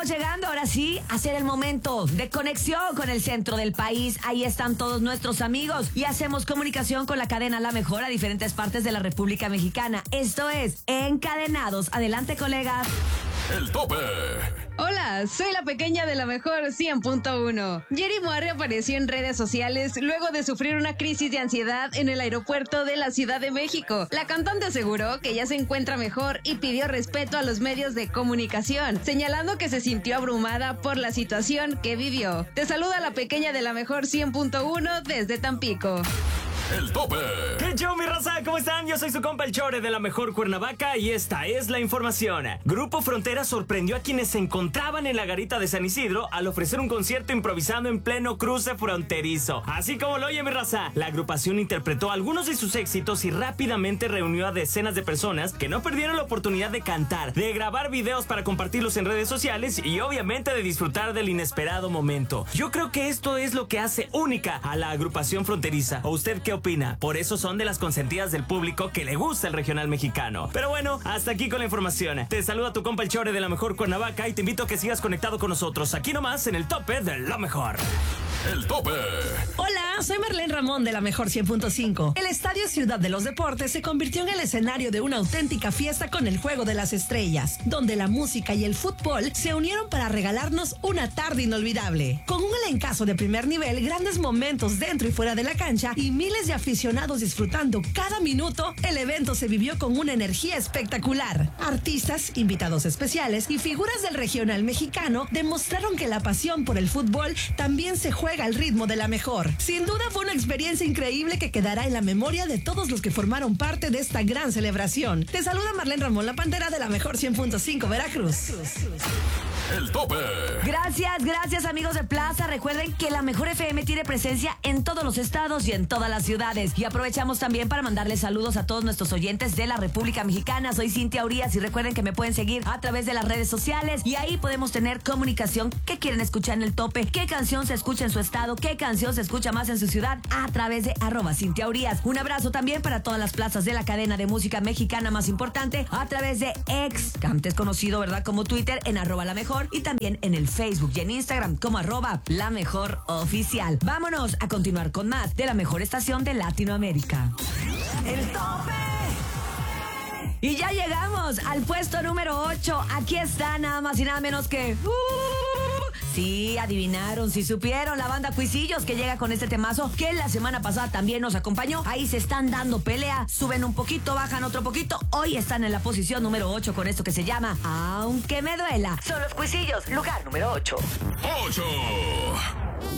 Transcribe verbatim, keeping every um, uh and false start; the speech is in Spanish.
estamos llegando ahora sí a ser el momento de conexión con el centro del país. Ahí están todos nuestros amigos y hacemos comunicación con la cadena La Mejor a diferentes partes de la República Mexicana. Esto es Encadenados. Adelante, colegas. El tope. Hola, soy la pequeña de La Mejor cien punto uno. Yeri Moa apareció en redes sociales luego de sufrir una crisis de ansiedad en el aeropuerto de la Ciudad de México. La cantante aseguró que ya se encuentra mejor y pidió respeto a los medios de comunicación, señalando que se sintió abrumada por la situación que vivió. Te saluda la pequeña de La Mejor cien punto uno desde Tampico. El tope. ¿Qué show, mi raza? ¿Cómo están? Yo soy su compa el Chore de La Mejor Cuernavaca y esta es la información. Grupo Frontera sorprendió a quienes se encontraban en la garita de San Isidro al ofrecer un concierto improvisado en pleno cruce fronterizo. Así como lo oye, mi raza, la agrupación interpretó algunos de sus éxitos y rápidamente reunió a decenas de personas que no perdieron la oportunidad de cantar, de grabar videos para compartirlos en redes sociales y obviamente de disfrutar del inesperado momento. Yo creo que esto es lo que hace única a la agrupación fronteriza. ¿O usted qué opina? Por eso son de las consentidas del público que le gusta el regional mexicano. Pero bueno, hasta aquí con la información. Te saluda tu compa el Chore de La Mejor Cuernavaca y te invito a que sigas conectado con nosotros aquí nomás en el tope de La Mejor. El tope. Hola, soy Marlene Ramón de La Mejor cien punto cinco. El Estadio Ciudad de los Deportes se convirtió en el escenario de una auténtica fiesta con el Juego de las Estrellas, donde la música y el fútbol se unieron para regalarnos una tarde inolvidable. Con un elencazo de primer nivel, grandes momentos dentro y fuera de la cancha y miles de aficionados disfrutando cada minuto, el evento se vivió con una energía espectacular. Artistas, invitados especiales y figuras del regional mexicano demostraron que la pasión por el fútbol también se juega al ritmo de La Mejor. Sin duda fue una experiencia increíble que quedará en la memoria de todos los que formaron parte de esta gran celebración. Te saluda Marlene Ramón, la Pantera de La Mejor cien punto cinco Veracruz. El tope. Gracias, gracias amigos de Plaza. Recuerden que La Mejor F M tiene presencia en todos los estados y en todas las ciudades. Y aprovechamos también para mandarles saludos a todos nuestros oyentes de la República Mexicana. Soy Cintia Urias y recuerden que me pueden seguir a través de las redes sociales y ahí podemos tener comunicación. ¿Qué quieren escuchar en el tope? ¿Qué canción se escucha en su estado? ¿Qué canción se escucha más en su ciudad? A través de arroba Cintia Urias. Un abrazo también para todas las plazas de la cadena de música mexicana más importante a través de X, que antes conocido, ¿verdad? Como Twitter, en arroba La Mejor y también en el Facebook y en Instagram como arroba La Mejor Oficial. Vámonos a continuar con más de la mejor estación de Latinoamérica. El tope. Y ya llegamos al puesto número ocho. Aquí está nada más y nada menos que... Uh, sí, adivinaron, sí supieron, la banda Cuisillos que llega con este temazo que la semana pasada también nos acompañó. Ahí se están dando pelea, suben un poquito, bajan otro poquito. Hoy están en la posición número ocho con esto que se llama Aunque Me Duela. Son los Cuisillos, lugar número ocho. ocho.